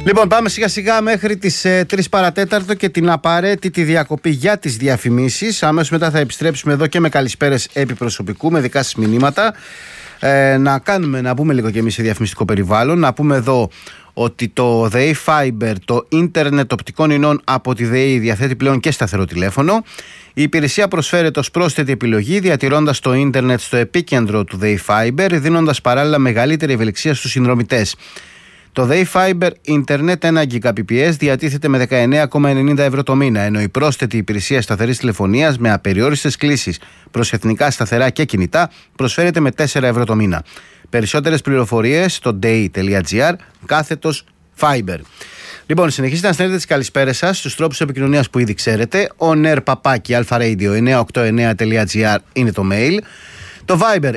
Λοιπόν, πάμε σιγά σιγά μέχρι τις 3 παρατέταρτο και την απαραίτητη διακοπή για τις διαφημίσεις. Αμέσως μετά θα επιστρέψουμε εδώ και με καλησπέρες επί προσωπικού, με δικά σας μηνύματα. Να πούμε λίγο και εμείς σε διαφημιστικό περιβάλλον. Να πούμε εδώ ότι το ΔΕΗ Fiber, το ίντερνετ οπτικών ινών από τη ΔΕΗ, διαθέτει πλέον και σταθερό τηλέφωνο. Η υπηρεσία προσφέρεται ως πρόσθετη επιλογή, διατηρώντας το ίντερνετ στο επίκεντρο του ΔΕΗ Fiber, δίνοντας παράλληλα μεγαλύτερη ευελιξία στους συνδρομητές. Το ΔΕΗ Fiber Internet 1 Gbps διατίθεται με 19,90 ευρώ το μήνα, ενώ η πρόσθετη υπηρεσία σταθερής τηλεφωνίας με απεριόριστες κλήσεις προς εθνικά σταθερά και κινητά προσφέρεται με 4 ευρώ το μήνα. Περισσότερες πληροφορίες στο dei.gr/Fiber. Λοιπόν, συνεχίστε να στέλνετε τις καλησπέρες σας στους τρόπους επικοινωνίας που ήδη ξέρετε. onair@alpharadio989.gr είναι το mail. Το Viber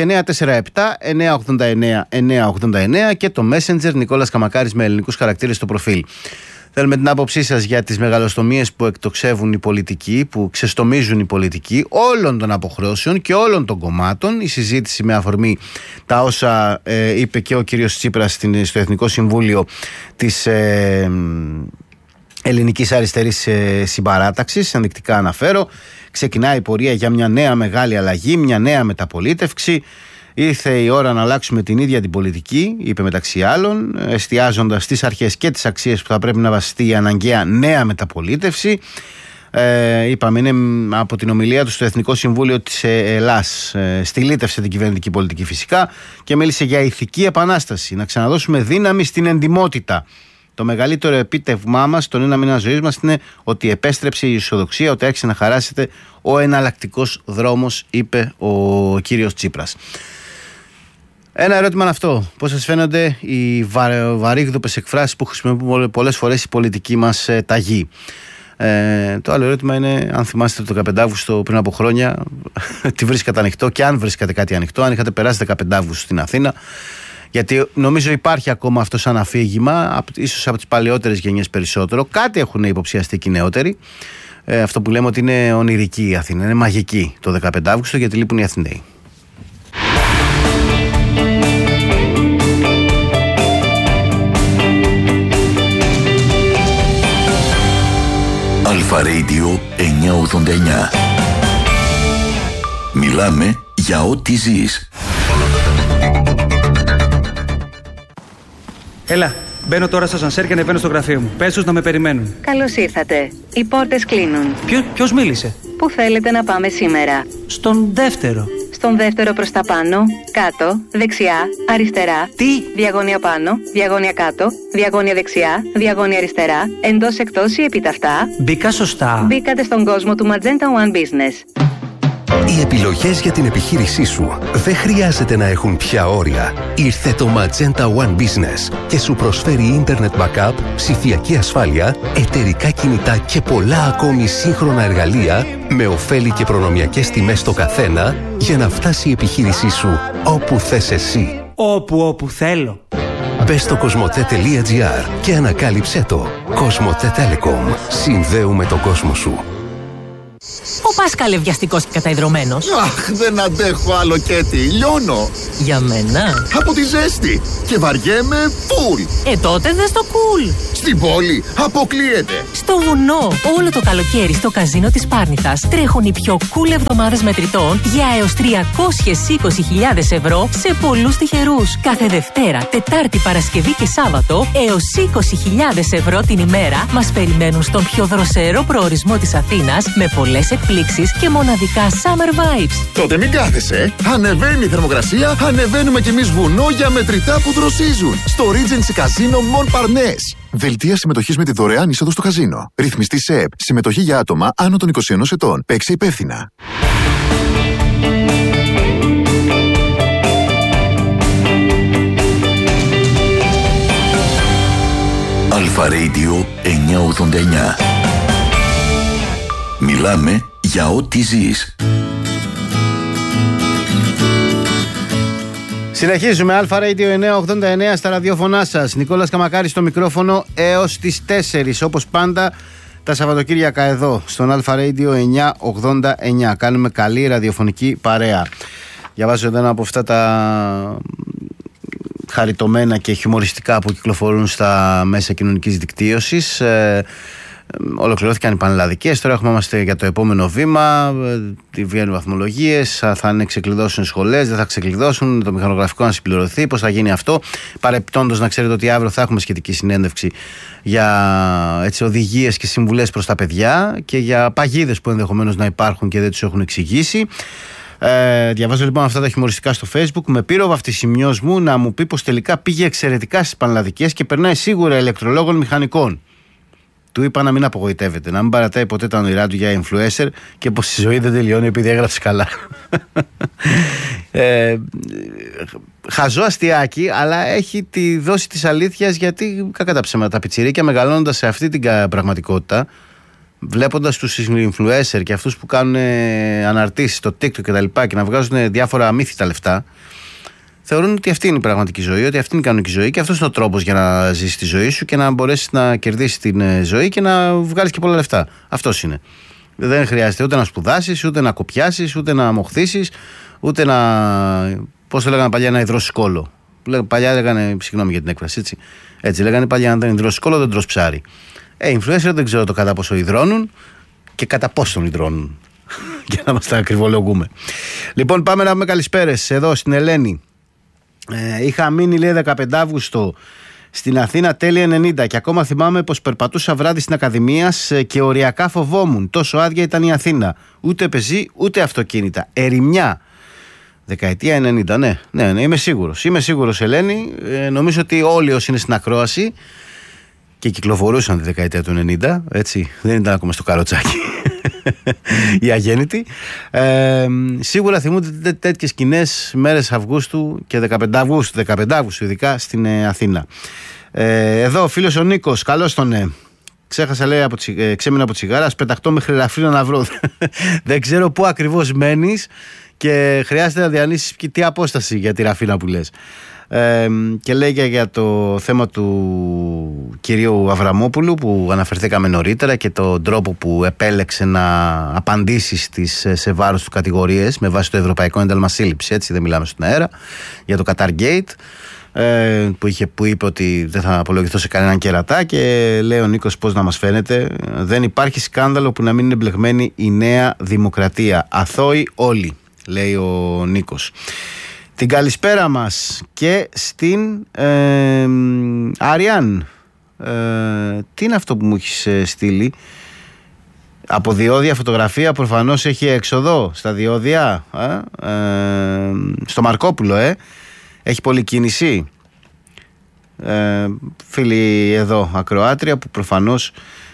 6947-989-989 και το Messenger Νικόλας Καμακάρης με ελληνικούς χαρακτήρες στο προφίλ. Θέλουμε την άποψή σας για τις μεγαλοστομίες που εκτοξεύουν οι πολιτικοί, που ξεστομίζουν οι πολιτικοί όλων των αποχρώσεων και όλων των κομμάτων. Η συζήτηση με αφορμή τα όσα είπε και ο κύριος Τσίπρας στο Εθνικό Συμβούλιο της Ελληνικής Αριστερής Συμπαράταξης, ενδεικτικά αναφέρω. Ξεκινάει η πορεία για μια νέα μεγάλη αλλαγή, μια νέα μεταπολίτευση. Ήρθε η ώρα να αλλάξουμε την ίδια την πολιτική, είπε μεταξύ άλλων, εστιάζοντας στις αρχές και τις αξίες που θα πρέπει να βασιστεί η αναγκαία νέα μεταπολίτευση. Είπαμε, είναι από την ομιλία του στο Εθνικό Συμβούλιο της Ελλάς. Στυλίτευσε την κυβερνητική πολιτική φυσικά και μίλησε για ηθική επανάσταση, να ξαναδώσουμε δύναμη στην εντιμότητα. Το μεγαλύτερο επίτευγμά μας τον ένα μήνα ζωής μας είναι ότι επέστρεψε η αισιοδοξία, ότι άρχισε να χαράσεται ο εναλλακτικός δρόμος, είπε ο κύριος Τσίπρας. Ένα ερώτημα είναι αυτό. Πώς σας φαίνονται οι βαρύγδουπες εκφράσεις που χρησιμοποιούν πολλές φορές η πολιτική μας ταγή? Το άλλο ερώτημα είναι αν θυμάστε το 15 Αύγουστο πριν από χρόνια τι βρίσκατε ανοιχτό και αν βρίσκατε κάτι ανοιχτό, αν είχατε περάσει 15 Αύγουστο στην Αθήνα. Γιατί νομίζω υπάρχει ακόμα αυτό σαν αφήγημα, ίσως από τις παλαιότερες γενιές περισσότερο. Κάτι έχουν υποψιαστεί και οι νεότεροι. Αυτό που λέμε ότι είναι ονειρική η Αθήνα, είναι μαγική το 15 Αύγουστο γιατί λείπουν οι Αθηναίοι. Αλφα Radio 989. Μιλάμε για ό,τι ζεις. Έλα, μπαίνω τώρα στο ασανσέρ και ανεβαίνω στο γραφείο μου. Πες τους να με περιμένουν. Καλώς ήρθατε. Οι πόρτες κλείνουν. Ποιος μίλησε? Πού θέλετε να πάμε σήμερα? Στον δεύτερο. Στον δεύτερο προς τα πάνω, κάτω, δεξιά, αριστερά. Τι? Διαγώνια πάνω, διαγώνια κάτω, διαγώνια δεξιά, διαγώνια αριστερά, εντός εκτός ή επίταυτα. Μπήκα σωστά? Μπήκατε στον κόσμο του Magenta One Business. Οι επιλογές για την επιχείρησή σου δεν χρειάζεται να έχουν πια όρια. Ήρθε το Magenta One Business και σου προσφέρει Internet Backup, ψηφιακή ασφάλεια, εταιρικά κινητά και πολλά ακόμη σύγχρονα εργαλεία με ωφέλη και προνομιακές τιμές στο καθένα για να φτάσει η επιχείρησή σου όπου θες εσύ. Όπου θέλω. Μπες στο cosmote.gr και ανακάλυψέ το. Cosmote Telecom. Συνδέουμε τον κόσμο σου. Ο Πάσχαλε βιαστικός και καταϊδρωμένος. Αχ, δεν αντέχω άλλο Κέτι, λιώνω. Για μένα? Από τη ζέστη και βαριέμαι φουλ. Τότε δες το cool. Στην πόλη αποκλείεται. Στο βουνό, όλο το καλοκαίρι στο καζίνο της Πάρνηθας τρέχουν οι πιο cool εβδομάδες μετρητών για έως 320.000 ευρώ σε πολλούς τυχερούς. Κάθε Δευτέρα, Τετάρτη, Παρασκευή και Σάββατο έως 20.000 ευρώ την ημέρα μας περιμένουν στον πιο δροσερό προορισμό της Αθήνας με πολλές εκπλήξεις και μοναδικά summer vibes. Τότε μην κάθεσαι. Ανεβαίνει η θερμοκρασία, ανεβαίνουμε κι εμείς βουνό για μετρητά που δροσίζουν. Στο Regency Casino Montparnasse. Δελτία συμμετοχής με τη δωρεάν είσοδο στο καζίνο. Ρυθμιστή ΣΕΠ. Συμμετοχή για άτομα άνω των 21 ετών. Παίξε υπεύθυνα. Αλφα Radio 989. Μιλάμε για ό,τι ζεις. Συνεχίζουμε. Αλφα Radio 989 στα ραδιόφωνά σας. Νικόλας Καμακάρης στο μικρόφωνο έως τις 4. Όπως πάντα τα Σαββατοκύριακα εδώ στον Αλφα Radio 989. Κάνουμε καλή ραδιοφωνική παρέα. Διαβάζω εδώ ένα από αυτά χαριτωμένα και χιουμοριστικά που κυκλοφορούν στα μέσα κοινωνικής δικτύωσης. Ολοκληρώθηκαν οι πανελλαδικές, τώρα είμαστε για το επόμενο βήμα, βγαίνουν βαθμολογίες, θα ξεκλειδώσουν σχολές, δεν θα ξεκλειδώσουν, το μηχανογραφικό να συμπληρωθεί, πώς θα γίνει αυτό. Παρεπιπτόντως να ξέρετε ότι αύριο θα έχουμε σχετική συνέντευξη για οδηγίες και συμβουλές προς τα παιδιά και για παγίδες που ενδεχομένως να υπάρχουν και δεν τους έχουν εξηγήσει. Διαβάζω λοιπόν αυτά τα χιουμοριστικά στο Facebook. Με πήρε ο βαφτισιμιός μου να μου πει πως τελικά πήγε εξαιρετικά στις πανελλαδικές και περνάει σίγουρα ηλεκτρολόγων μηχανικών. Του είπα να μην απογοητεύεται, να μην παρατάει ποτέ τα όνειρά του για influencer και πως η ζωή δεν τελειώνει επειδή έγραψε καλά. Χαζό αστιάκι, αλλά έχει τη δόση της αλήθειας, γιατί κακά τα ψέματα, τα πιτσιρίκια μεγαλώνοντας σε αυτή την πραγματικότητα, βλέποντας τους influencer και αυτούς που κάνουν αναρτήσεις στο TikTok και τα λοιπά και να βγάζουν διάφορα αμύθιτα λεφτά, θεωρούν ότι αυτή είναι η πραγματική ζωή, ότι αυτή είναι η κανονική ζωή και αυτός είναι ο τρόπος για να ζήσεις τη ζωή σου και να μπορέσεις να κερδίσεις την ζωή και να βγάλεις και πολλά λεφτά. Αυτός είναι. Δεν χρειάζεται ούτε να σπουδάσεις, ούτε να κοπιάσεις, ούτε να μοχθήσεις, ούτε να. Πώς το λέγανε παλιά, να υδρώσεις κόλλο. Παλιά λέγανε, συγγνώμη για την έκφραση, έτσι λέγανε παλιά, αν δεν υδρώσεις κόλλο, δεν τρως ψάρι. Influencer δεν ξέρω το κατά πόσο υδρώνουν και κατά πόσο τον υδρώνουν. Για να μας τα ακριβολογούμε. Λοιπόν, πάμε να πούμε καλησπέρες εδώ στην Ελένη. Είχα μείνει, λέει, 15 Αύγουστο στην Αθήνα τέλη 90 και ακόμα θυμάμαι πως περπατούσα βράδυ στην Ακαδημίας και οριακά φοβόμουν. Τόσο άδεια ήταν η Αθήνα. Ούτε πεζή ούτε αυτοκίνητα. Ερημιά. Δεκαετία 90, ναι, είμαι σίγουρος. Είμαι σίγουρος, Ελένη. Νομίζω ότι όλοι όσοι είναι στην ακρόαση και κυκλοφορούσαν τη δεκαετία του 90, έτσι, δεν ήταν ακόμα στο καροτσάκι οι αγέννητοι, σίγουρα θυμούνται τέτοιες σκηνές μέρες Αυγούστου και 15 Αυγούστου ειδικά στην Αθήνα. Εδώ ο φίλος ο Νίκος, καλώς τον ξέχασα, λέει, ξέμεινα από τσιγάρα, ας πεταχτώ μέχρι Ελαφρύνα να βρω. Δεν ξέρω πού ακριβώς μένεις και χρειάζεται να διανύσεις τι απόσταση για τη Ραφίνα που λες. Και λέει για το θέμα του κυρίου Αβραμόπουλου που αναφερθήκαμε νωρίτερα και τον τρόπο που επέλεξε να απαντήσει σε βάρος του κατηγορίες με βάση το Ευρωπαϊκό Ένταλμα Σύλληψης, έτσι, δεν μιλάμε στον αέρα, για το Qatar Gate, που είπε ότι δεν θα απολογηθώ σε κανέναν κερατά. Και λέει ο Νίκος, πώς να μας φαίνεται, δεν υπάρχει σκάνδαλο που να μην είναι εμπλεγμένη η Νέα Δημοκρατία, αθώοι όλοι, λέει ο Νίκος. Την καλησπέρα μας και στην Αριάν. Τι είναι αυτό που μου έχεις στείλει? Από διόδια φωτογραφία, προφανώς έχει έξοδο στα διόδια, στο Μαρκόπουλο, έχει πολλή κίνηση. Φίλοι εδώ ακροάτρια που προφανώς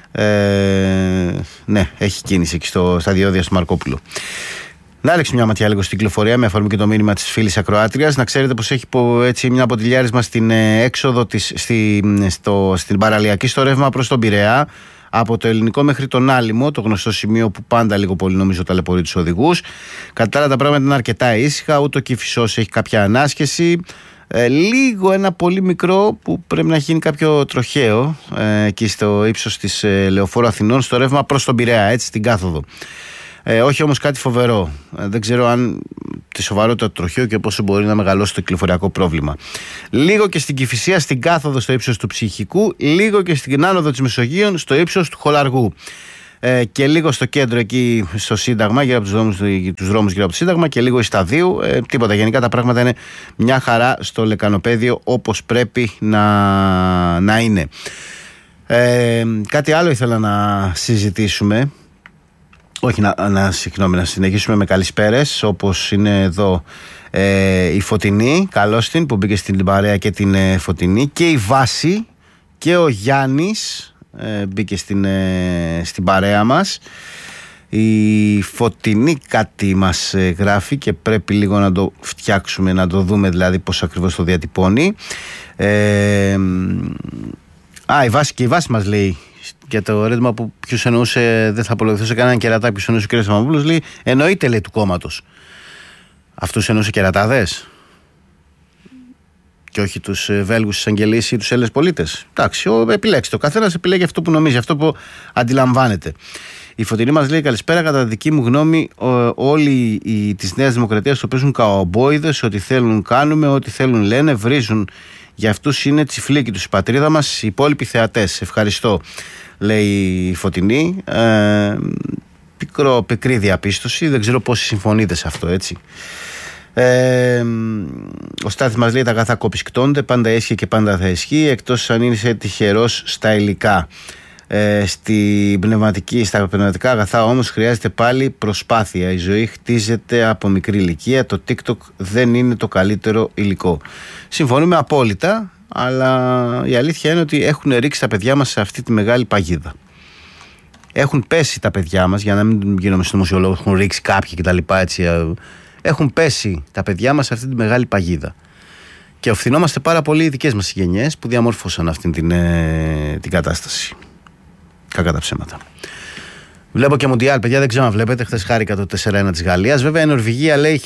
ναι, έχει κίνηση εκεί στα διόδια στο Μαρκόπουλο. Να ρίξουμε μια ματιά λίγο στην κυκλοφορία με αφορμή και το μήνυμα της φίλης ακροάτριας. Να ξέρετε πως έχει έτσι μια ποτηλιάρισμα στην έξοδο στην παραλιακή στο ρεύμα προς τον Πειραιά, από το Ελληνικό μέχρι τον Άλυμο, το γνωστό σημείο που πάντα λίγο πολύ νομίζω ταλαιπωρεί τους οδηγούς. Κατά τα άλλα τα πράγματα είναι αρκετά ήσυχα, ούτε ο Κηφισός έχει κάποια ανάσχεση. Λίγο ένα πολύ μικρό που πρέπει να έχει γίνει κάποιο τροχαίο εκεί στο ύψος της Λεωφόρου Αθηνών, στο ρεύμα προς τον Πειραιά, έτσι, στην κάθοδο. Όχι όμως κάτι φοβερό. Δεν ξέρω αν τη σοβαρότητα του τροχαίου και πόσο μπορεί να μεγαλώσει το κυκλοφοριακό πρόβλημα. Λίγο και στην Κηφισία, στην κάθοδο στο ύψος του Ψυχικού, λίγο και στην άνοδο της Μεσογείων στο ύψος του Χολαργού. Και λίγο στο κέντρο εκεί στο Σύνταγμα, γύρω από τους δρόμους γύρω από το Σύνταγμα, και λίγο Ισταδίου. Τίποτα. Γενικά τα πράγματα είναι μια χαρά στο λεκανοπέδιο, όπως πρέπει να είναι. Κάτι άλλο ήθελα να συζητήσουμε. Όχι, να συνεχίσουμε με καλησπέρες, όπως είναι εδώ η Φωτεινή, καλώς την, που μπήκε στην παρέα, και την Φωτεινή, και η Βάση και ο Γιάννης μπήκε στην παρέα μας. Η Φωτεινή κάτι μας γράφει και πρέπει λίγο να το φτιάξουμε, να το δούμε δηλαδή πώς ακριβώς το διατυπώνει. Η Βάση μας λέει για το ρεύμα που ποιος εννοούσε δεν θα απολογηθώ σε κανέναν κερατά, ποιος εννοούσε ο κ. Σαμαβούλος, λέει εννοείται, λέει, του κόμματος. Αυτούς εννοούσε κερατάδες και όχι τους Βέλγους εισαγγελείς ή τους Έλληνες πολίτες. Εντάξει, επιλέξτε, ο καθένας επιλέγει αυτό που νομίζει, αυτό που αντιλαμβάνεται. Η Φωτεινή μας λέει: καλησπέρα. Κατά τη δική μου γνώμη, όλοι της Νέας Δημοκρατίας το παίζουν καομπόιδες. Ό,τι θέλουν κάνουμε, ό,τι θέλουν λένε, βρίζουν. Για αυτούς είναι τσιφλίκι τους η πατρίδα μας, οι υπόλοιποι θεατές. Ευχαριστώ, λέει η Φωτεινή. Πικρή διαπίστωση. Δεν ξέρω πόσοι συμφωνείτε σε αυτό, έτσι. Ο Στάθης μας λέει: τα αγαθά κοπισκτώνται, πάντα έσχε και πάντα θα ισχύει, εκτός αν είσαι τυχερός στα υλικά. Στα πνευματικά αγαθά όμως χρειάζεται πάλι προσπάθεια. Η ζωή χτίζεται από μικρή ηλικία. Το TikTok δεν είναι το καλύτερο υλικό. Συμφωνούμε απόλυτα, αλλά η αλήθεια είναι ότι έχουν ρίξει τα παιδιά μας σε αυτή τη μεγάλη παγίδα. Έχουν πέσει τα παιδιά μας, για να μην γίνομαι συνωμοσιολόγος, έχουν ρίξει κάποιοι κτλ. Έχουν πέσει τα παιδιά μας σε αυτή τη μεγάλη παγίδα. Και οφεινόμαστε πάρα πολύ οι δικές μας γενιές που διαμόρφωσαν αυτή την κατάσταση. Κακά τα ψέματα. Βλέπω και Μουντιάλ, παιδιά, δεν ξέρω αν βλέπετε. Χθες χάρηκα το 4-1 της Γαλλίας. Βέβαια η Νορβηγία λέει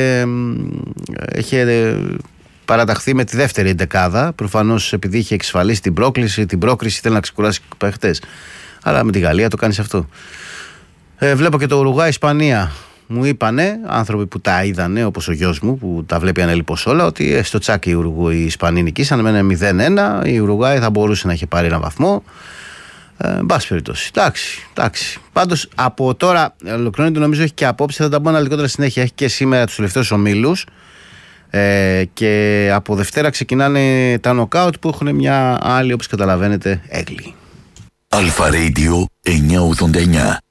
είχε παραταχθεί με τη δεύτερη εντεκάδα. Προφανώς επειδή είχε εξασφαλίσει την πρόκριση θέλει να ξεκουράσει παίχτες. Αλλά με τη Γαλλία το κάνεις αυτό. Βλέπω και το Ουρουγουάη-Ισπανία. Μου είπανε άνθρωποι που τα είδανε, όπως ο γιος μου που τα βλέπει ανέλιπως όλα, ότι στο τσάκι οι Ισπανοί νικήσαν με ένα 0-1. Η Ουρουγουάη θα μπορούσε να είχε πάρει ένα βαθμό. Εν πάση περιπτώσει. Εντάξει. Πάντως από τώρα ολοκληρώνεται, νομίζω έχει και απόψε, θα τα πω αναλυτικότερα συνέχεια. Έχει και σήμερα τους τελευταίους ομίλους. Και από Δευτέρα ξεκινάνε τα νοκάουτ που έχουν μια άλλη, όπως καταλαβαίνετε, έγκλη. Αλφα Radio 989.